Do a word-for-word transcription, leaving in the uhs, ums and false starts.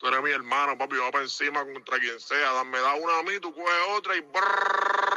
Tú eres mi hermano, papi, va para encima contra quien sea. Me da una a mí, tú coges otra y brrr.